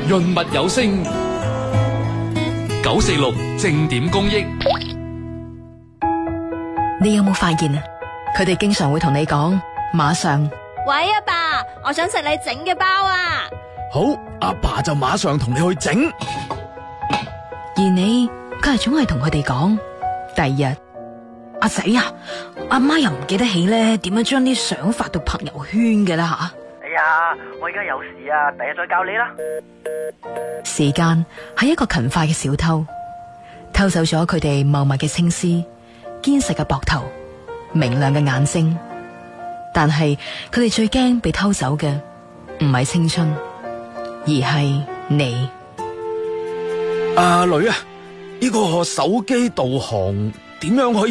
潤物有聲946正點公益。 你有冇發現啊？佢哋經常會同你講馬上。 喂，阿爸，我想食你整嘅包啊！ 好，阿爸就馬上同你去整。 而你佢係總係同佢哋講第二日。阿仔啊，阿媽又唔記得起咧點樣將啲相發到朋友圈嘅啦吓。 哎呀，我而家有事啊，第日再教你啦。 時間係一個勤快嘅小偷，偷走咗佢哋茂密嘅青絲、堅實嘅膊頭、明亮嘅眼睛。但係佢哋最驚被偷走嘅唔係青春，而係你。 阿女啊，呢個手機導航點樣可以